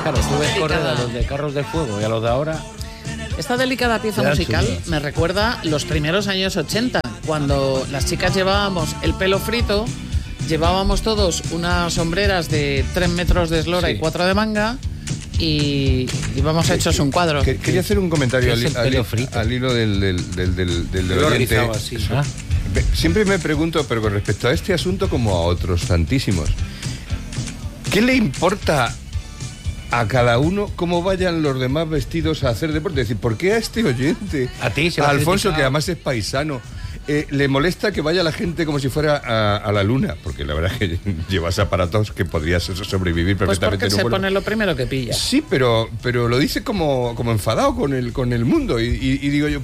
claro, tú ves correr a los de carros de fuego y a los de ahora. Esta delicada pieza musical me recuerda los primeros años 80, cuando las chicas llevábamos el pelo frito, llevábamos todos unas sombreras de 3 metros de eslora y 4 de manga y íbamos hechos un cuadro. Quería hacer un comentario al hilo del oyente. Así, ¿no? Siempre me pregunto, pero con respecto a este asunto como a otros tantísimos, ¿qué le importa a cada uno cómo vayan los demás vestidos a hacer deporte? Es decir, ¿por qué a este oyente, a ti, a Alfonso, que además es paisano, le molesta que vaya la gente como si fuera a la luna? Porque la verdad es que llevas aparatos que podrías sobrevivir perfectamente. Pues porque se pone lo primero que pilla. Sí, pero lo dice como enfadado con el mundo. Y digo yo,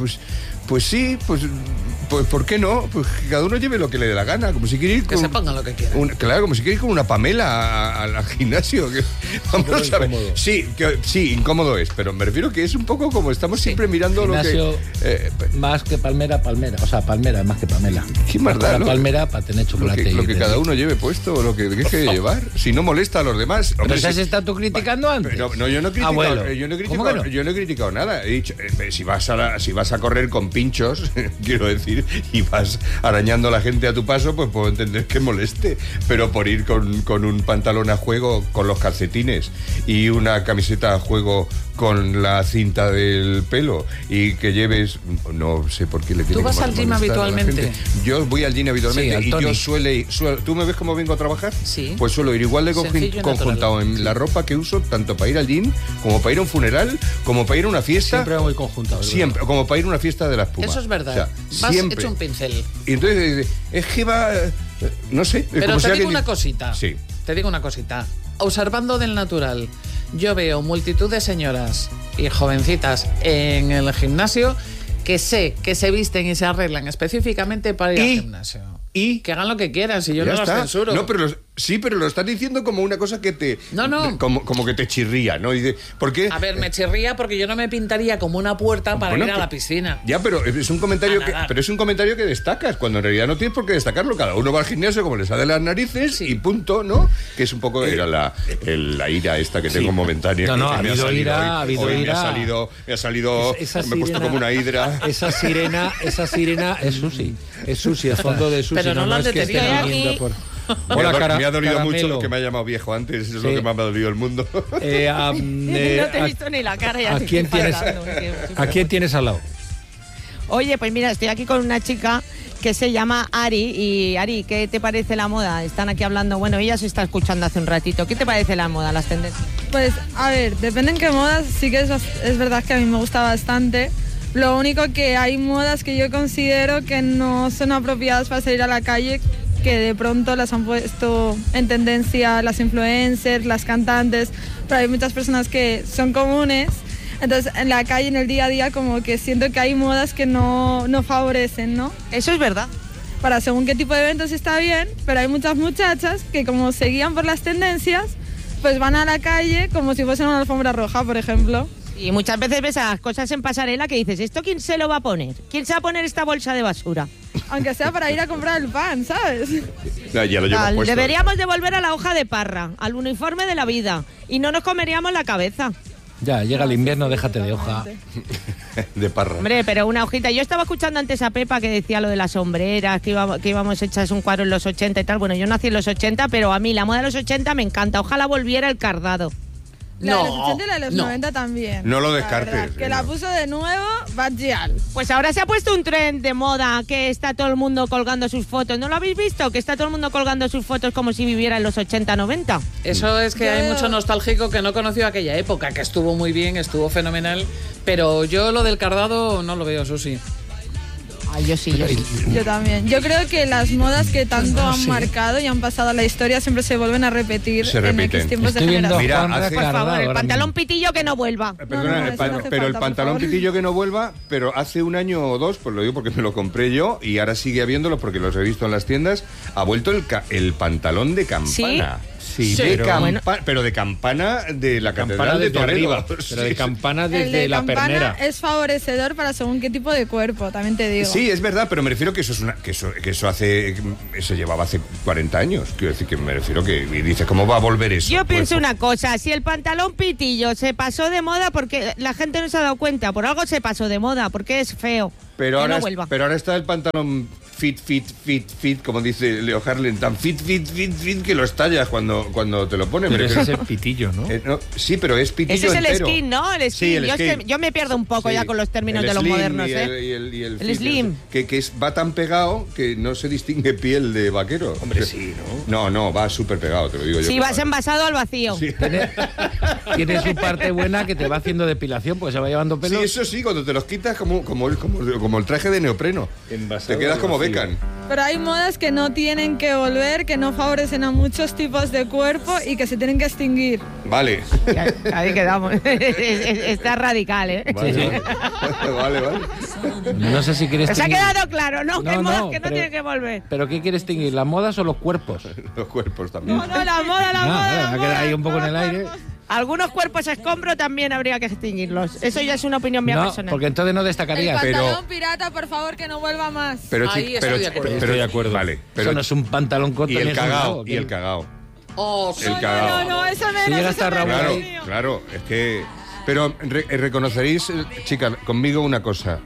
pues sí, pues ¿por qué no? Pues que cada uno lleve lo que le dé la gana, como si quiere ir que se pongan lo que quieran. Claro, como si quiere ir con una Pamela al gimnasio. Vamos a ver. Sí, incómodo es, pero me refiero que es un poco como estamos siempre mirando gimnasio, lo que... más que palmera. O sea, palmera más que Pamela. ¿Qué más da? La palmera para tener chocolate. Lo que cada uno lleve puesto, o lo que deje de llevar. Si no molesta a los demás. Pero ¿has estado tú criticando antes? No, yo no he criticado, yo no he criticado nada. He dicho, si vas a correr con pinchos, quiero decir, y vas arañando a la gente a tu paso, pues puedo entender que moleste. Pero por ir con un pantalón a juego, con los calcetines, y una camiseta a juego con la cinta del pelo, y que lleves, no sé por qué le tiene que molestar. ¿Tú vas al gym habitualmente? Yo voy al gym habitualmente, y yo suelo, ¿tú me ves cómo vengo a trabajar? Sí. Pues suelo ir igual de conjuntado en la ropa que uso, tanto para ir al gym, como para ir a un funeral, como para ir a una fiesta. Siempre voy conjuntado. Siempre, como para ir a una fiesta de la espuma. Eso es verdad. O sea, vas siempre. hecho un pincel. Y entonces, es que va, no sé. Pero te digo una cosita. Sí. Te digo una cosita. Observando del natural, yo veo multitud de señoras y jovencitas en el gimnasio que sé que se visten y se arreglan específicamente para ir al gimnasio. Y que hagan lo que quieran, si yo no los censuro. No, pero pero lo estás diciendo como una cosa que te... No. Como que te chirría, ¿no? ¿Por qué? A ver, me chirría porque yo no me pintaría como una puerta para ir a la piscina. Ya, pero es un comentario que destacas, cuando en realidad no tienes por qué destacarlo. Cada uno va al gimnasio como le sale las narices y punto, ¿no? Que es un poco... Era la ira esta que tengo momentánea. No, ha habido ira. Me ha salido... Me he puesto como una hidra. Esa sirena es Susi. Es Susi, el fondo de Susi. Pero no la han detenido aquí. Me ha dolido mucho que me haya llamado viejo antes. Eso es lo que más me ha dolido el mundo. No te he visto ni la cara. Ya ¿A quién tienes al lado? Oye, pues mira, estoy aquí con una chica que se llama Ari. Y Ari, ¿qué te parece la moda? Están aquí hablando, bueno, ella se está escuchando hace un ratito. ¿Qué te parece la moda, las tendencias? Pues, a ver, depende en qué modas. Sí que es verdad que a mí me gusta bastante. Lo único que hay modas que yo considero que no son apropiadas para salir a la calle, que de pronto las han puesto en tendencia las influencers, las cantantes, pero hay muchas personas que son comunes. Entonces, en la calle, en el día a día, como que siento que hay modas que no favorecen, ¿no? Eso es verdad. Para según qué tipo de eventos está bien, pero hay muchas muchachas que como se guían por las tendencias, pues van a la calle como si fuesen una alfombra roja, por ejemplo. Y muchas veces ves a las cosas en pasarela que dices, ¿esto quién se lo va a poner? ¿Quién se va a poner esta bolsa de basura? Aunque sea para ir a comprar el pan, ¿sabes? Ya lo llevo puesto. Deberíamos de volver a la hoja de parra, al uniforme de la vida, y no nos comeríamos la cabeza. Ya, llega el invierno, déjate de hoja. De parra. Hombre, pero una hojita. Yo estaba escuchando antes a Pepa que decía lo de las sombreras, que íbamos hechas un cuadro en los 80 y tal. Bueno, yo nací en los 80, pero a mí la moda de los 80 me encanta. Ojalá volviera el cardado. La de los 80 y la de los 90 también. No lo descartes. Verdad, que la puso de nuevo Badial. Pues ahora se ha puesto un tren de moda que está todo el mundo colgando sus fotos. ¿No lo habéis visto? Que está todo el mundo colgando sus fotos como si viviera en los 80, 90. Eso es que hay mucho nostálgico que no conoció aquella época, que estuvo muy bien, estuvo fenomenal. Pero yo lo del cardado no lo veo, Susi. Ay, yo sí. Yo también. Yo creo que las modas que tanto han marcado y han pasado a la historia siempre se vuelven a repetir en X tiempos de generación. Mira, por favor, el pantalón pitillo que no vuelva. Perdona, pero el pantalón pitillo que no vuelva, pero hace un año o dos, pues lo digo porque me lo compré yo y ahora sigue habiéndolo porque los he visto en las tiendas, ha vuelto el pantalón de campana. Sí, Sí, pero de campana de la catedral de Toledo. Arriba, pero de campana desde la pernera. Es favorecedor para según qué tipo de cuerpo, también te digo. Sí, es verdad, pero me refiero que eso llevaba hace 40 años. Quiero decir que me refiero que y dices, ¿cómo va a volver eso? Yo pienso una cosa, si el pantalón pitillo se pasó de moda porque la gente no se ha dado cuenta, por algo se pasó de moda, porque es feo. Pero ahora está el pantalón fit, como dice Leo Harlem, tan fit que lo estallas cuando te lo pones. Pero ese es el pitillo, ¿no? Sí, pero es pitillo ese es el entero. skin, ¿no? El skin. Sí, el skin. Yo me pierdo un poco ya con los términos de los modernos, y ¿eh? el slim. Va tan pegado que no se distingue piel de vaquero. Hombre, sí, ¿no? No, va súper pegado, te lo digo yo. Sí, vas envasado al vacío. Sí. Tiene su parte buena que te va haciendo depilación, porque se va llevando pelo. Sí, eso sí, cuando te los quitas como el traje de neopreno. Envasado, te quedas como Beckham. Pero hay modas que no tienen que volver, que no favorecen a muchos tipos de cuerpo y que se tienen que extinguir. Vale. Ahí quedamos. Está radical, ¿eh? Vale. No sé si quieres... Se ha quedado claro, ¿no? Que hay modas que no pero, tienen que volver. ¿Pero qué quieres extinguir? ¿Las modas o los cuerpos? Los cuerpos también. No, la moda. Ha quedado ahí un poco en el aire. Algunos cuerpos escombro también habría que extinguirlos. Eso ya es una opinión mía personal. Porque entonces no destacaría. El pantalón pirata, por favor, que no vuelva más. Ahí estoy de acuerdo. Vale. Eso no es un pantalón corto. Y el cagao. El cagao. No, eso menos. Si llega hasta Raúl. Claro, es que... Pero reconoceréis, chicas, conmigo una cosa.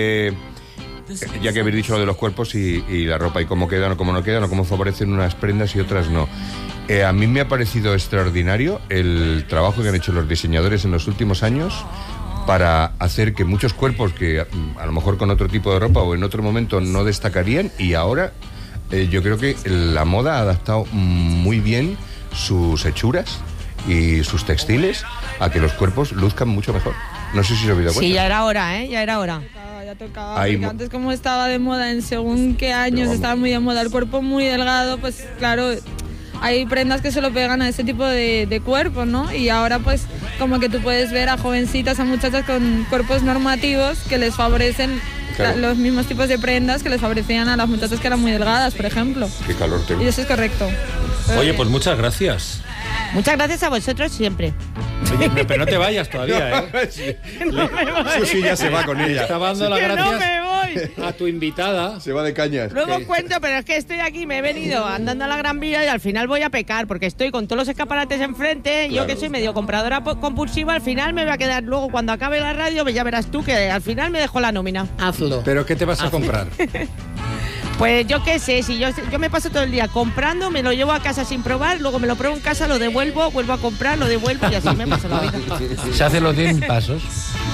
Ya que habéis dicho lo de los cuerpos y la ropa y cómo quedan o cómo no quedan o cómo favorecen unas prendas y otras no. A mí me ha parecido extraordinario el trabajo que han hecho los diseñadores en los últimos años para hacer que muchos cuerpos que a lo mejor con otro tipo de ropa o en otro momento no destacarían, y ahora yo creo que la moda ha adaptado muy bien sus hechuras y sus textiles a que los cuerpos luzcan mucho mejor. No sé si os habéis dado cuenta. Sí, ya era hora, ¿eh? Ya era hora. Ya tocaba, porque antes como estaba de moda en según qué años estaba muy de moda el cuerpo muy delgado, pues claro, hay prendas que se lo pegan a ese tipo de cuerpo, ¿no? Y ahora pues como que tú puedes ver a jovencitas, a muchachas con cuerpos normativos que les favorecen los mismos tipos de prendas que les favorecían a las muchachas que eran muy delgadas, por ejemplo. Qué calor tengo. Y eso es correcto. Oye, pues muchas gracias. Muchas gracias a vosotros siempre. Oye, pero no te vayas todavía, ¿eh? No me voy. Susi ya se va con ella. Está dando las gracias no me voy. a tu invitada. Se va de cañas. Luego cuento, pero es que estoy aquí, me he venido andando a la Gran Vía y al final voy a pecar porque estoy con todos los escaparates enfrente. Claro. Yo que soy medio compradora compulsiva, al final me voy a quedar luego cuando acabe la radio, ya verás tú que al final me dejo la nómina. Hazlo. ¿Pero qué te vas a comprar? Pues yo qué sé, si yo me paso todo el día comprando, me lo llevo a casa sin probar, luego me lo pruebo en casa, lo devuelvo, vuelvo a comprar, lo devuelvo y así me paso la vida. Se hace los 10 pasos.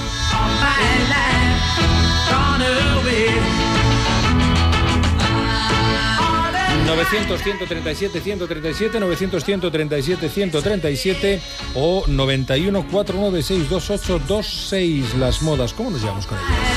900-137-137, 900-137-137 o 91-496-2826. Las modas, ¿cómo nos llevamos con ellas?